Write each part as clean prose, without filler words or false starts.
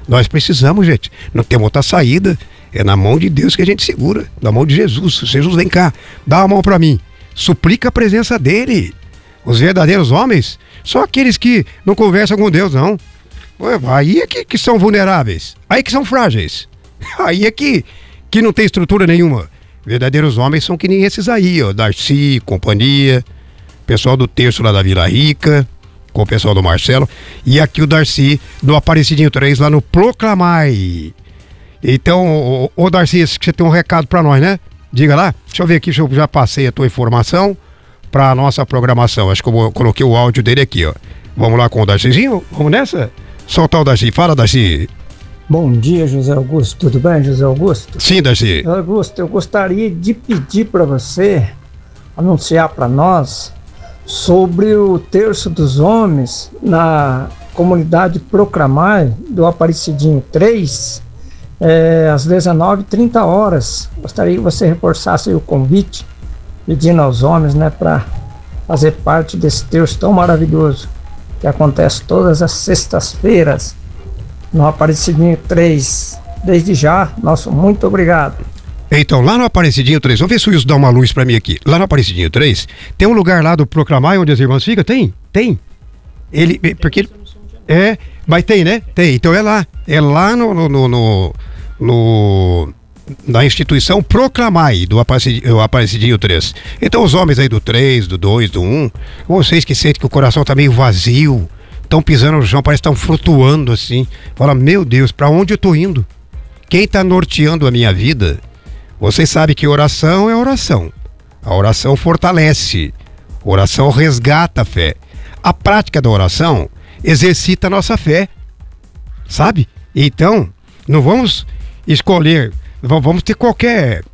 Nós precisamos, gente. Não temos outra saída. É na mão de Deus que a gente segura. Na mão de Jesus. Jesus, vem cá. Dá a mão para mim. Suplica a presença dele. Os verdadeiros homens são aqueles que não conversam com Deus, não. Aí é que são vulneráveis. Aí que são frágeis. Aí é que não tem estrutura nenhuma. Verdadeiros homens são que nem esses aí, ó. Darcy, companhia. Pessoal do terço lá da Vila Rica. Com o pessoal do Marcelo. E aqui o Darcy do Aparecidinho 3 lá no Proclamai. Então, ô Darcy, você tem um recado pra nós, né? Diga lá. Deixa eu ver aqui se eu já passei a tua informação pra nossa programação. Acho que eu coloquei o áudio dele aqui, ó. Vamos lá com o Darcyzinho? Vamos nessa? Soltar o Darcy. Fala, Darcy. Bom dia, José Augusto. Tudo bem, José Augusto? Sim, Darcy. José Augusto, eu gostaria de pedir para você anunciar para nós sobre o Terço dos Homens na comunidade Proclamai do Aparecidinho 3, às 19h30. Gostaria que você reforçasse o convite, pedindo aos homens, né, para fazer parte desse terço tão maravilhoso que acontece todas as sextas-feiras no Aparecidinho 3. Desde já, nosso muito obrigado. Então, lá no Aparecidinho 3, vamos ver se o Wilson dá uma luz pra mim aqui. Lá no Aparecidinho 3, tem um lugar lá do Proclamar onde as irmãs ficam? Tem? Porque... mas tem, né? Tem, então é lá. É lá na instituição Proclamai do Aparecidinho 3. Então os homens aí do 3, do 2, do 1, vocês que sentem que o coração tá meio vazio, estão pisando no chão, parece que estão flutuando assim. Fala, meu Deus, pra onde eu tô indo? Quem tá norteando a minha vida? Vocês sabem que oração é oração. A oração fortalece. A oração resgata a fé. A prática da oração exercita a nossa fé. Sabe? Então, não vamos escolher, vamos ter qualquer...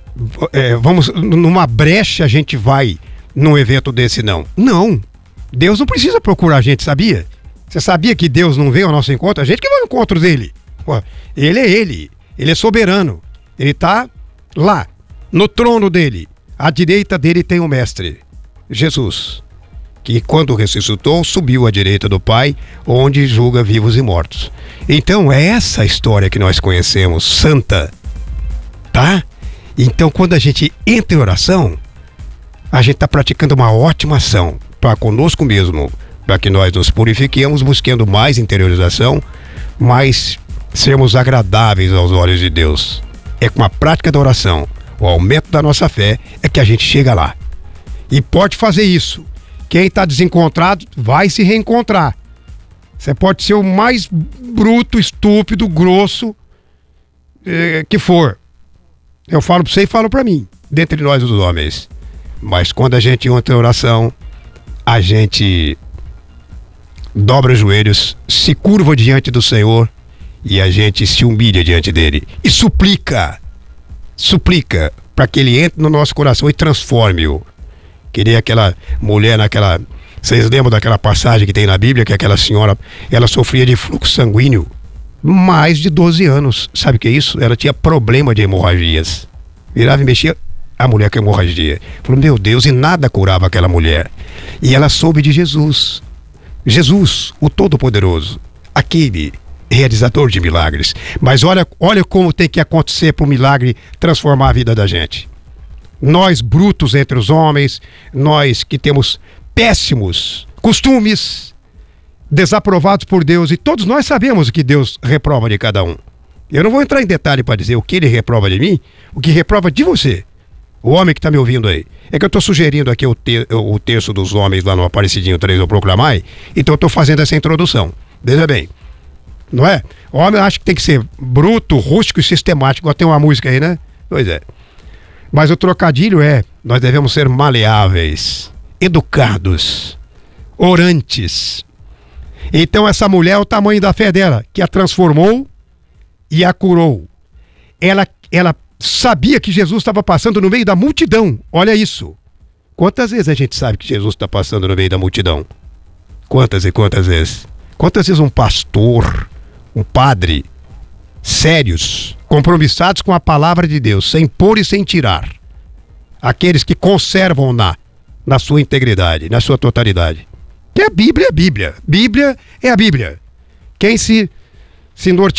numa brecha a gente vai num evento desse, não. Não. Deus não precisa procurar a gente, sabia? Você sabia que Deus não vem ao nosso encontro? A gente que vai ao encontro dele. Pô, ele é soberano. Ele está lá, no trono dele. À direita dele tem o mestre, Jesus, que quando ressuscitou, subiu à direita do Pai, onde julga vivos e mortos. Então é essa história que nós conhecemos, santa, tá? Então quando a gente entra em oração, a gente está praticando uma ótima ação para conosco mesmo, para que nós nos purifiquemos, buscando mais interiorização, mais sermos agradáveis aos olhos de Deus. É com a prática da oração, o aumento da nossa fé, é que a gente chega lá. E pode fazer isso. Quem está desencontrado vai se reencontrar. Você pode ser o mais bruto, estúpido, grosso que for. Eu falo para você e falo para mim, dentre nós os homens. Mas quando a gente entra em oração, a gente dobra os joelhos, se curva diante do Senhor e a gente se humilha diante dele e suplica para que ele entre no nosso coração e transforme-o. Queria aquela mulher vocês lembram daquela passagem que tem na Bíblia, que aquela senhora, ela sofria de fluxo sanguíneo mais de 12 anos, sabe o que é isso? Ela tinha problema de hemorragias, virava e mexia, a mulher com hemorragia, falou, meu Deus, e nada curava aquela mulher, e ela soube de Jesus, o Todo-Poderoso, aquele realizador de milagres. Mas olha como tem que acontecer para o milagre transformar a vida da gente. Nós brutos entre os homens, nós que temos péssimos costumes, desaprovados por Deus, e todos nós sabemos o que Deus reprova de cada um. Eu não vou entrar em detalhe para dizer o que ele reprova de mim, o que reprova de você, o homem que está me ouvindo aí. É que eu estou sugerindo aqui o terço dos homens lá no Aparecidinho 3 do Proclamai, então eu estou fazendo essa introdução. Veja bem, não é? O homem eu acho que tem que ser bruto, rústico e sistemático. Igual tem uma música aí, né? Pois é. Mas o trocadilho nós devemos ser maleáveis, educados, orantes. Então essa mulher é o tamanho da fé dela, que a transformou e a curou. Ela sabia que Jesus estava passando no meio da multidão. Olha isso. Quantas vezes a gente sabe que Jesus está passando no meio da multidão? Quantas e quantas vezes? Quantas vezes um pastor, um padre, sérios, compromissados com a palavra de Deus, sem pôr e sem tirar, aqueles que conservam na sua integridade, na sua totalidade. Que a Bíblia é a Bíblia. Bíblia é a Bíblia. Quem se norteia